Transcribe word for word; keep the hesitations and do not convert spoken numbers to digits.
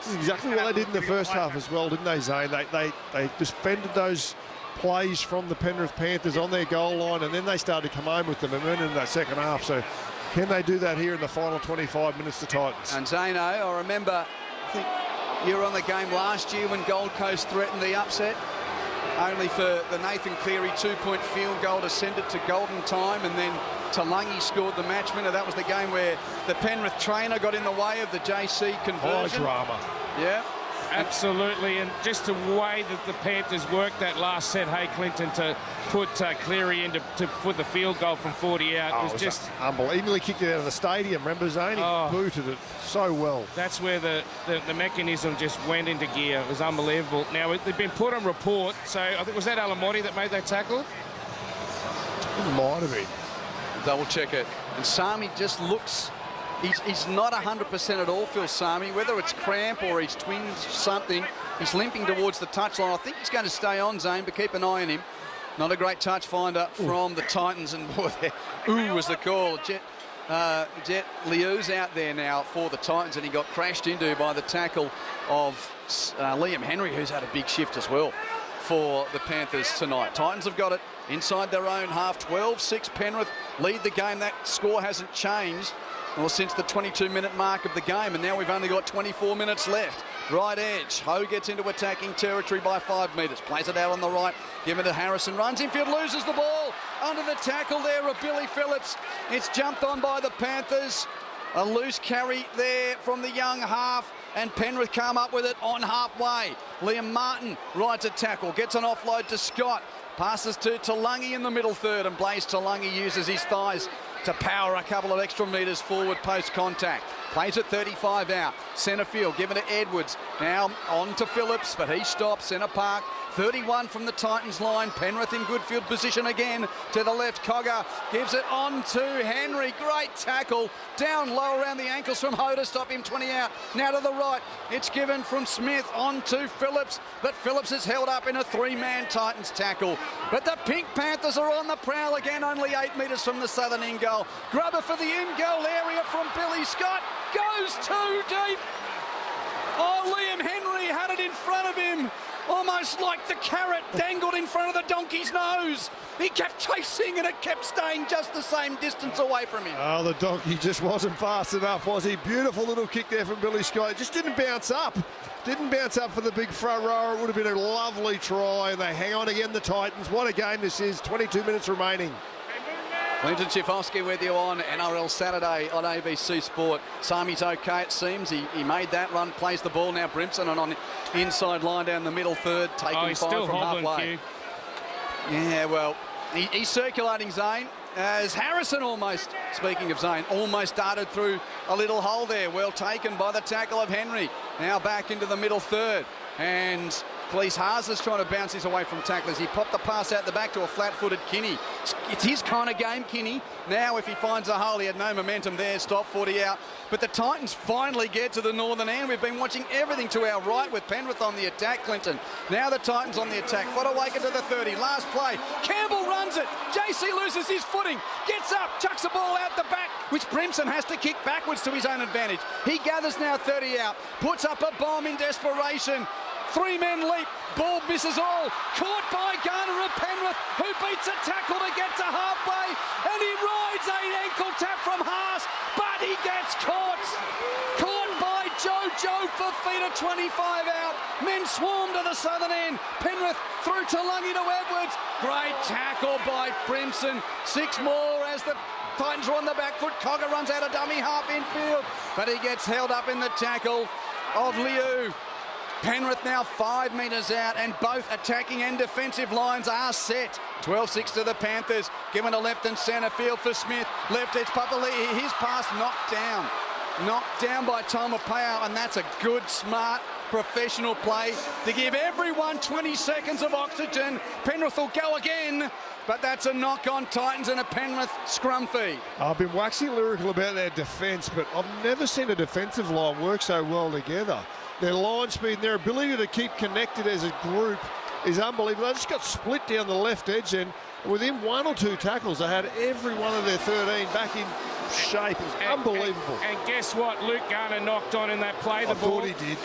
This is exactly what they did in the first half as well, didn't they, Zane? They, they, they defended those plays from the Penrith Panthers on their goal line, and then they started to come home with the momentum in that second half. So can they do that here in the final twenty-five minutes to Titans? And Zano, I remember, I think you were on the game last year when Gold Coast threatened the upset, only for the Nathan Cleary two-point field goal to send it to golden time, and then Talangi scored the match winner. That was the game where the Penrith trainer got in the way of the J C conversion. High drama. Yeah. Absolutely, and just the way that the Panthers worked that last set, hey, Clinton, to put uh, Cleary into to put the field goal from forty out, Oh, was, it was just unbelievable. He kicked it out of the stadium, remember, Zane? He Oh. booted it so well. That's where the, the, the mechanism just went into gear. It was unbelievable. Now, it, they've been put on report, so I think, was that Alamotti that made that tackle? It might have been. Double check it. And Sami just looks, he's, he's not one hundred percent at all, Phil Sami, whether it's cramp or he's twinged something. He's limping towards the touchline. I think he's going to stay on, Zane, but keep an eye on him. Not a great touch finder from the Titans, and boy, ooh was the call. Jet, uh, Jet Liu's out there now for the Titans, and he got crashed into by the tackle of uh, Liam Henry, who's had a big shift as well for the Panthers tonight. Titans have got it inside their own half. twelve six Penrith lead the game. That score hasn't changed well since the twenty-two minute mark of the game, and now we've only got twenty-four minutes left. Right edge, Ho gets into attacking territory by five metres, plays it out on the right, give it to Harrison, runs infield, loses the ball, under the tackle there of Billy Phillips. It's jumped on by the Panthers. A loose carry there from the young half, and Penrith come up with it on halfway. Liam Martin rides a tackle, gets an offload to Scott, passes to Talangi in the middle third, and Blaise Talangi uses his thighs to power a couple of extra metres forward post-contact. Plays it thirty-five out. Centre field, given to Edwards. Now on to Phillips, but he stops. Centre park, thirty-one from the Titans line. Penrith in good field position again. To the left, Cogger gives it on to Henry. Great tackle. Down low around the ankles from Ho to stop him, twenty out. Now to the right. It's given from Smith on to Phillips, but Phillips is held up in a three-man Titans tackle. But the Pink Panthers are on the prowl again, only eight metres from the southern end goal. Grubber for the in-goal area from Billy Scott. Goes too deep. Oh, Liam Henry had it in front of him, almost like the carrot dangled in front of the donkey's nose. He kept chasing and it kept staying just the same distance away from him. Oh, the donkey just wasn't fast enough, was he? Beautiful little kick there from Billy Scott. It just didn't bounce up. Didn't bounce up for the big front rower. It would have been a lovely try. They hang on again, the Titans. What a game this is. twenty-two minutes remaining. Clinton Schifowski with you on N R L Saturday on A B C Sport. Sami's okay, it seems. He, he made that run, plays the ball now. Brimson and on inside line down the middle third, taking oh, he's five still from hobbling, halfway. Q. Yeah, well, he, he's circulating, Zane, as Harrison almost, speaking of Zane, almost darted through a little hole there. Well taken by the tackle of Henry. Now back into the middle third. And Police Haas trying to bounce this away from tacklers. He popped the pass out the back to a flat-footed Kinney. It's his kind of game, Kinney. Now if he finds a hole, he had no momentum there. Stop, forty out. But the Titans finally get to the northern end. We've been watching everything to our right with Penrith on the attack, Clinton. Now the Titans on the attack. Fodawaker to the thirty. Last play. Campbell runs it. J C loses his footing. Gets up. Chucks the ball out the back, which Brimson has to kick backwards to his own advantage. He gathers now thirty out. Puts up a bomb in desperation. Three men leap, ball misses all, caught by Garner of Penrith, who beats a tackle to get to halfway, and he rides an ankle tap from Haas, but he gets caught. Caught by Jojo Fifita, twenty-five out. Men swarm to the southern end. Penrith through Talangi to Edwards. Great tackle by Brimson. Six more as the Titans are on the back foot. Cogger runs out of dummy half infield, but he gets held up in the tackle of Liu. Penrith now five metres out, and both attacking and defensive lines are set. twelve six to the Panthers, given to left and centre field for Smith. Left edge Papali'i, his pass knocked down. Knocked down by Taumapau, and that's a good, smart, professional play to give everyone twenty seconds of oxygen. Penrith will go again, but that's a knock on Titans and a Penrith scrum feed. I've been waxing lyrical about their defence, but I've never seen a defensive line work so well together. Their line speed and their ability to keep connected as a group is unbelievable. They just got split down the left edge, and within one or two tackles, they had every one of their thirteen back in shape. It was and, unbelievable. And, and guess what? Luke Garner knocked on in that play. The I ball. thought he did.